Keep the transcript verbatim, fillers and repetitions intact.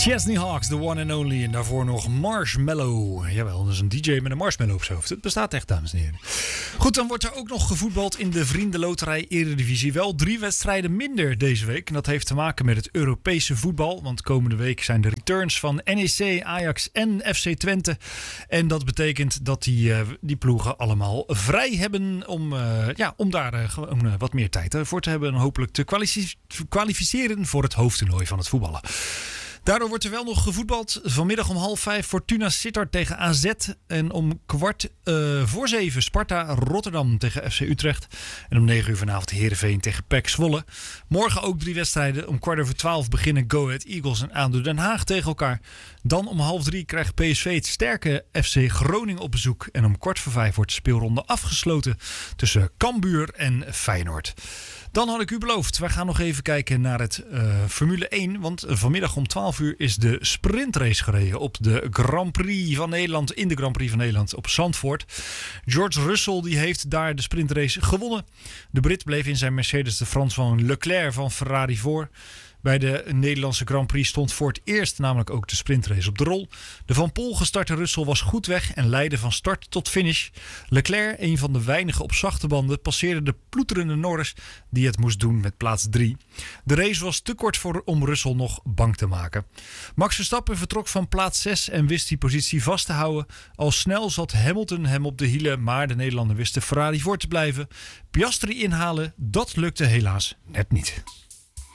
Chesney Hawks, the one and only. En daarvoor nog Marshmallow. Jawel, dat is een D J met een marshmallow op zijn hoofd. Het bestaat echt, dames en heren. Goed, dan wordt er ook nog gevoetbald in de Vriendenloterij Eredivisie. Wel drie wedstrijden minder deze week. En dat heeft te maken met het Europese voetbal. Want komende week zijn de returns van N E C, Ajax en F C Twente. En dat betekent dat die, uh, die ploegen allemaal vrij hebben om, uh, ja, om daar uh, gewoon uh, wat meer tijd uh, voor te hebben. En hopelijk te kwalific- kwalificeren voor het hoofdtoernooi van het voetballen. Daardoor wordt er wel nog gevoetbald. Vanmiddag om half vijf Fortuna Sittard tegen A Z. En om kwart uh, voor zeven Sparta Rotterdam tegen F C Utrecht. En om negen uur vanavond Heerenveen tegen P E C Zwolle. Morgen ook drie wedstrijden. Om kwart over twaalf beginnen Go Ahead Eagles en A D O Den Haag tegen elkaar. Dan om half drie krijgt P S V het sterke F C Groningen op bezoek. En om kwart voor vijf wordt de speelronde afgesloten tussen Cambuur en Feyenoord. Dan had ik u beloofd, wij gaan nog even kijken naar het uh, Formule één. Want vanmiddag om twaalf uur is de sprintrace gereden op de Grand Prix van Nederland. In de Grand Prix van Nederland op Zandvoort. George Russell die heeft daar de sprintrace gewonnen. De Brit bleef in zijn Mercedes de Frans van Leclerc van Ferrari voor. Bij de Nederlandse Grand Prix stond voor het eerst namelijk ook de sprintrace op de rol. De van Poel gestarte Russell was goed weg en leidde van start tot finish. Leclerc, een van de weinigen op zachte banden, passeerde de ploeterende Norris die het moest doen met plaats drie. De race was te kort voor om Russell nog bang te maken. Max Verstappen vertrok van plaats zes en wist die positie vast te houden. Al snel zat Hamilton hem op de hielen, maar de Nederlander wist de Ferrari voor te blijven. Piastri inhalen, dat lukte helaas net niet.